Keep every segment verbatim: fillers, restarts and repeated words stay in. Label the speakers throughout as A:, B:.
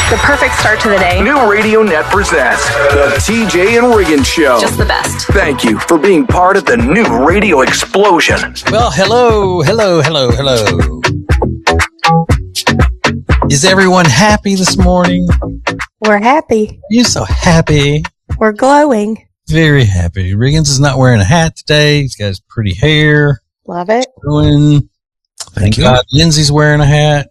A: The perfect start to the day.
B: New Radio Net presents The T J and Regan Show.
A: Just the best.
B: Thank you for being part of the new radio explosion.
C: Well, hello, hello, hello, hello. Is everyone happy this morning?
D: We're happy.
C: You're so happy.
D: We're glowing.
C: Very happy. Riggins is not wearing a hat today. He's got his pretty hair.
D: Love it.
C: Going.
E: Thank you.
C: God, Lindsay's wearing a hat.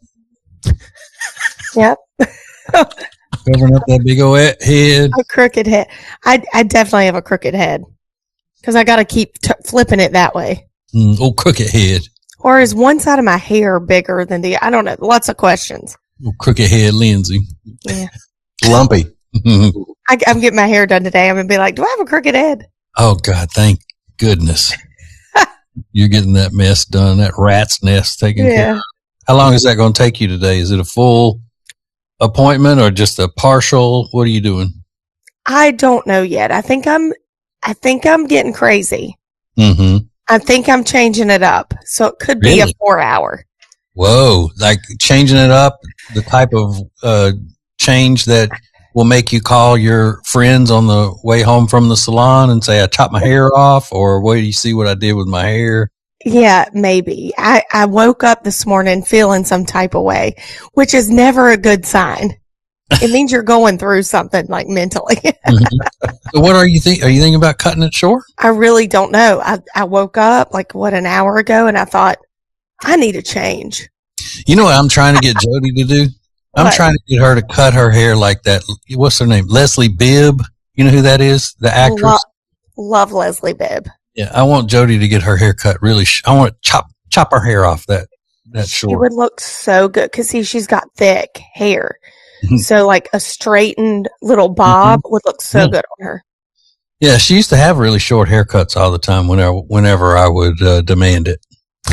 D: Yep.
C: Covering up that big old head.
D: A crooked head. I I definitely have a crooked head because I got to keep t- flipping it that way.
C: Mm, old crooked head.
D: Or is one side of my hair bigger than the? I don't know. Lots of questions.
C: Old crooked head, Lindsay.
D: Yeah.
E: Lumpy.
D: I, I'm getting my hair done today. I'm gonna be like, do I have a crooked head?
C: Oh God, thank goodness. You're getting that mess done. That rat's nest taken
D: Yeah.
C: care of. How long is that going to take you today? Is it a full appointment or just a partial? What are you doing?
D: I don't know yet. I think I'm. I think I'm getting crazy.
C: Mm-hmm.
D: I think I'm changing it up, so it could be
C: Really?
D: a four hour.
C: Whoa! Like changing it up, the type of uh, change that will make you call your friends on the way home from the salon and say, "I chopped my hair off," or "Wait, do you see what I did with my hair?"
D: Yeah, maybe. I, I woke up this morning feeling some type of way, which is never a good sign. It means you're going through something like mentally.
C: Mm-hmm. So what are you think? Are you thinking about cutting it short?
D: I really don't know. I, I woke up like what an hour ago and I thought I need a change.
C: You know what I'm trying to get Jody to do? I'm
D: What?
C: trying to get her to cut her hair like that. What's her name? Leslie Bibb. You know who that is? The actress.
D: Lo- love Leslie Bibb.
C: Yeah, I want Jody to get her hair cut really. Sh- I want to chop chop her hair off that that
D: She
C: short.
D: would look so good because see, she's got thick hair.
C: Mhm.
D: So like a straightened little bob would look so
C: Yeah.
D: good on her.
C: Yeah, she used to have really short haircuts all the time. Whenever whenever I would uh, demand it.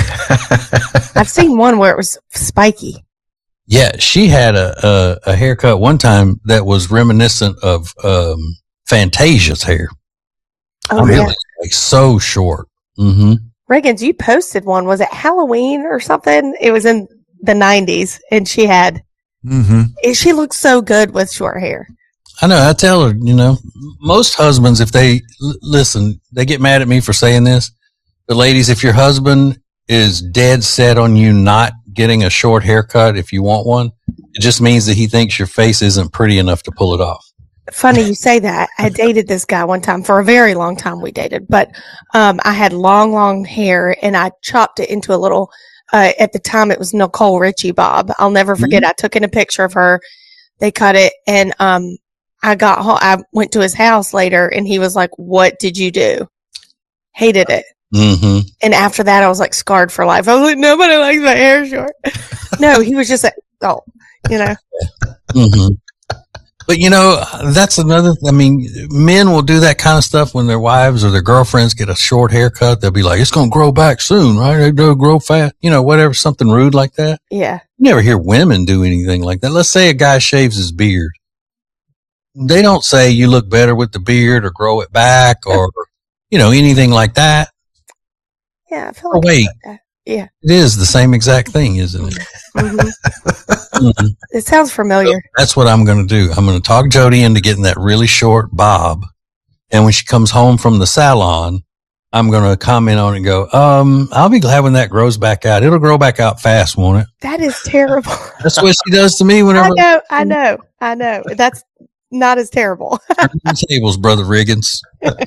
D: I've seen one where it was spiky.
C: Yeah, she had a, a a haircut one time that was reminiscent of um, Fantasia's hair.
D: Oh,
C: really,
D: yeah.
C: like so short. Mm-hmm.
D: Reagan's, you posted one. Was it Halloween or something? It was in the nineties, and she had.
E: Mm-hmm.
D: She looked so good with short hair.
C: I know. I tell her, you know, most husbands, if they l- listen, they get mad at me for saying this. But ladies, if your husband is dead set on you not getting a short haircut, if you want one, it just means that he thinks your face isn't pretty enough to pull it off.
D: Funny you say that. I dated this guy one time for a very long time. We dated, but um, I had long, long hair, and I chopped it into a little. Uh, at the time, it was Nicole Richie bob. I'll never forget. I took in a picture of her. They cut it, and um, I got home. I went to his house later, and he was like, "What did you do?" Hated it.
C: Mm-hmm.
D: And after that, I was like scarred for life. I was like, nobody likes my hair short. No, he was just like, oh, you know.
C: Mm-hmm. But you know, that's another. I mean, men will do that kind of stuff when their wives or their girlfriends get a short haircut. They'll be like, "It's going to grow back soon, right? It'll grow fast." You know, whatever, something rude like that.
D: Yeah.
C: You never hear women do anything like that. Let's say a guy shaves his beard. They don't say you look better with the beard or grow it back or, you know, anything like that.
D: Yeah. I feel
C: Oh,
D: like
C: wait.
D: it's like that. Yeah.
C: It is the same exact thing, isn't it?
D: Mhm.
C: Mhm.
D: It sounds familiar.
C: That's what I'm going to do. I'm going to talk Jody into getting that really short bob. And when she comes home from the salon, I'm going to comment on it and go, um, I'll be glad when that grows back out. It'll grow back out fast, won't it?
D: That is terrible.
C: That's what she does to me
D: I
C: whenever
D: know. I know. I know. That's not as terrible.
C: the tables, Brother Riggins.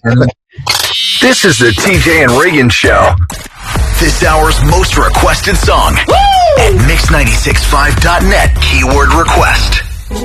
B: This is the T J and Regan Show.
F: This hour's most requested song at mix nine six five dot net keyword request.